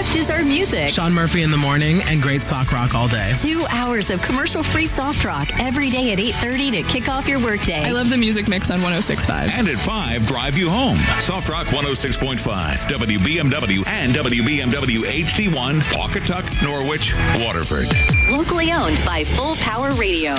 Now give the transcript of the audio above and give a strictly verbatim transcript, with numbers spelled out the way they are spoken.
deserve music. Sean Murphy in the morning and great sock rock all day. Two hours of commercial-free soft rock every day at eight thirty to kick off your workday. I love the music mix on one oh six point five. And at five, drive you home. Soft Rock one oh six point five, W B M W and W B M W H D one, Pawcatuck, Norwich, Waterford. Locally owned by Full Power Radio.